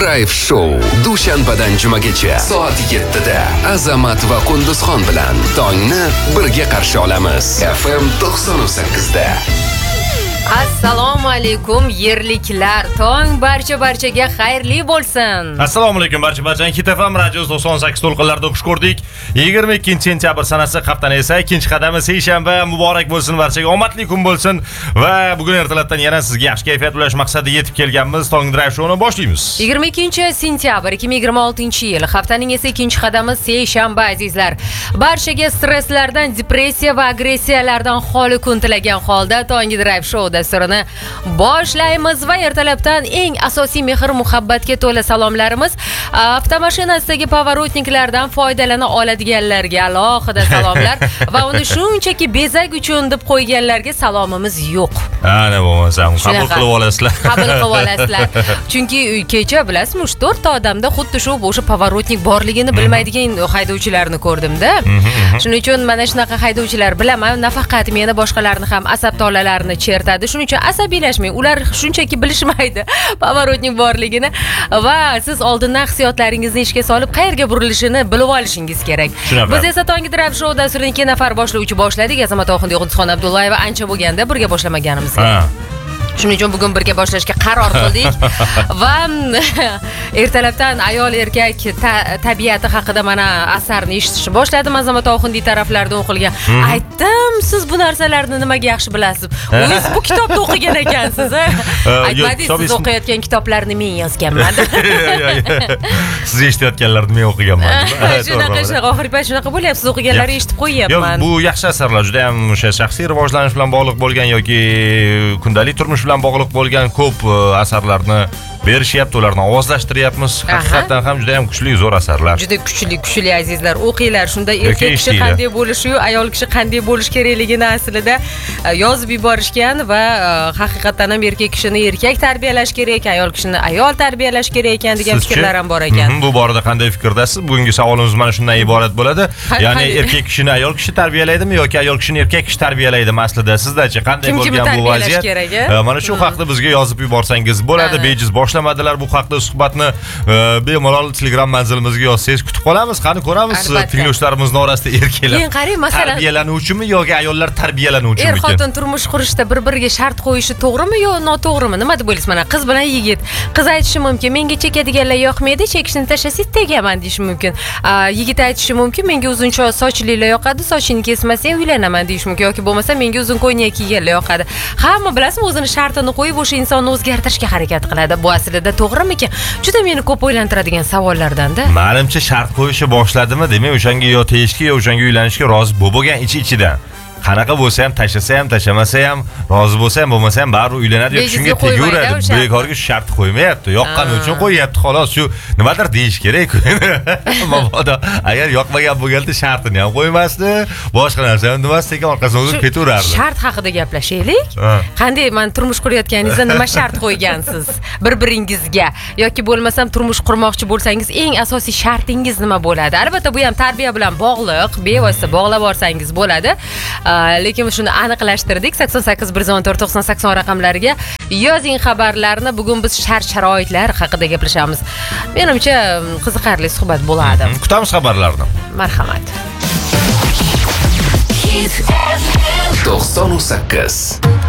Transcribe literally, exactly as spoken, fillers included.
Drive Show dushanbadan jumagacha soat yettida Azamat va Qunduzxon bilan tongni birga qarshi olamiz. F M to'qson sakkizda. Assalomu alaykum yerliklar. Tong barcha barchaga xayrli bo'lsin. Assalomu alaykum barcha barchaga. Hit F M radio to'qson sakkiz to'lqinlarida xush ko'rdik. yigirma ikkinchi sentyabr sanasi haftaning esa ikkinchi qadami seshanba muborak bo'lsin barchaga. Omadli kun bo'lsin va bugun ertalabdan yana sizga yaxshi kayfiyat ulash maqsadida yetib kelganmiz. Tong Drive Show'ni boshlaymiz. yigirma ikkinchi sentyabr ikki ming yigirma oltinchi yil haftaning esa ikkinchi qadami seshanba azizlar. Barchaga stresslardan, depressiya va agressiyalardan xoli kun tilagan holda Tong Drive Show dasturini boshlaymiz va ertalabdan eng asosiy mehr muhabbatga to'la salomlarimiz avtomashinasidagi pavorotniklardan foydalana oladiganlarga alohida salomlar va uni shunchaki bezak uchun deb qo'yganlarga salomimiz yo'q. Ana bo'lmasa qabul qilib olasizlar. Qabul qilib olasizlar. Chunki kecha bilasizmi, uch to'rt ta odamda xuddi shu o'sha pavorotnik borligini bilmaydigan haydovchilarni ko'rdim-da. Shuning uchun mana shunaqa haydovchilar bilaman, nafaqat meni boshqalarni ham asab tolalarini chertadi. Shuning uchun asabiylashmang. Ular shunchaki bilishmaydi pavorotnik borligini va siz oldindan hissiyotlaringizni ishga solib qayerga burilishini bilib olishingiz kerak. Biz esa Tong Drive Show dasturini ikki nafar boshlovchi boshladik. Azamat Oxundiy, Qunduzxon Abdullayeva ancha bo'lganda birga boshlamaganimiz. Shuning uchun bugun birga boshlashga qaror qildik va ertalabdan ayol erkak tabiati haqida mana asarni eshitishni boshladim. Azamat Oxundiy taraflarida o'qilgan. Aytdim, siz bu narsalarni nimaga yaxshi bilasiz? O'zingiz bu kitobni o'qigan ekansiz, a? Aytmadingiz, siz o'qiyotgan kitoblarni men yozganman. Siz eshitayotganlarni men o'qiganman. Shunaqa shunaqa oxirgi payt shunaqa bo'lyapti. Siz o'qiganlarni eshitib qo'yyapman. Yo'q, bu yaxshi asarlar, juda ham o'sha shaxsiy rivojlanish bilan bog'liq bo'lgan yoki kundalik turmush bilan bog'liq bo'lgan ko'p asarlarni berishyapti, ularni ovozlashtiryapmiz. Haqiqatan ham juda ham kuchli, zo'r asarlar. Juda kuchli, kuchli azizlar. O'qinglar. Shunda erkak kishi qanday bo'lishi-yu, ayol kishi qanday bo'lish kerakligini aslida yozib yuborishgan va haqiqatan ham erkak kishini erkak tarbiyalash kerak, ayol kishini ayol tarbiyalash kerak ekan degan fikrlar ham bor ekan. Bu borada qanday fikrdasiz? Bugungi savolimiz mana shundan iborat bo'ladi. Ya'ni erkak kishini ayol kishi tarbiyalaydimi yoki ayol kishini erkak kishi tarbiyalaydimi aslida? Sizdachi qanday bo'lgan bu vaziyat? Mana shu haqda bizga yozib yuborsangiz bo'ladi. Bejiz boshlamadilar bu haqda suhbatni, bemalol Telegram manzilimizga yozsangiz kutib qolamiz. Qani ko'ramiz tinglovchilarimizning orasida erkaklar keyin qarang, masalan, tarbiyalanuvchimi yoki ayollar tarbiyalanuvchimi? Er xotin turmush qurishda bir-biriga shart qo'yishi to'g'rimi yo noto'g'rimi? Nima deb o'ylaysiz? Mana qiz bilan yigit. Qiz aytishi mumkin, menga chekadiganlar yoqmaydi, chekishni tashlasangiz tegaman deyish mumkin. Yigit aytishi mumkin, menga uzun sochlilar yoqadi, sochini kesmasang uylanaman deyish mumkin yoki bo'lmasa menga uzun ko'ylak kiyganlar yoqadi. Hamma bilasizmi, o'zini shartini qo'yib o'sha insonni o'zgartirishga harakat qiladi. Bu aslida to'g'rimikan? Juda meni ko'p o'ylantiradigan savollardan-da. Menimcha shart qo'yishi boshladimi, demak o'shanga yo tegishga yo o'shanga uylanishga rozi bo'lgan ichi-ichidan. Qanaqa bo'lsa ham, tashlasa ham, tashlamasa ham, rozi bo'lsa ham, bo'lmasa ham baribir uylanadi yoki shunga tegaveradi. Bekorga shart qo'ymayapti. Yoqqani uchun qo'yapti, xolos. Shu nimadir deyish kerak. Mabodo agar yoqmagan bo'lganda shartini ham qo'ymasdi, boshqa narsa ham demasdi, lekin orqasidan o'zib ketaverardi. Shart haqida gaplashaylik. Qanday men turmush qurayotganingizda nima shart qo'ygansiz bir-biringizga yoki bo'lmasam turmush qurmoqchi bo'lsangiz eng asosiy shartingiz nima bo'ladi? Albatta bu ham tarbiya bilan bog'liq, bevosita bog'lab olsangiz bo'ladi. Lekin shuni aniqlashtirdik. sakson sakkiz bir o'n to'rt to'qson sakson raqamlariga yozing xabarlarni. Bugun biz shart-sharoitlar haqida gaplashamiz. Menimcha qiziqarli suhbat bo'ladi. Kutamiz xabarlarni. Marhamat. to'qson sakkiz